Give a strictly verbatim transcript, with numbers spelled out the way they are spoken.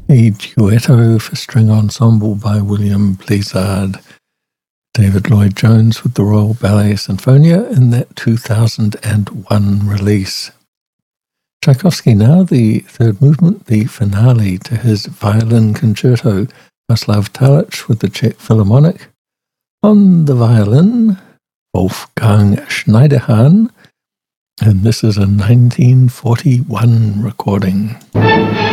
A duetto for string ensemble by William Blizzard. David Lloyd-Jones with the Royal Ballet Sinfonia in that two thousand one release. Tchaikovsky now, the third movement, the finale to his violin concerto, Václav Talíč with the Czech Philharmonic. On the violin, Wolfgang Schneiderhan, and this is a nineteen forty-one recording.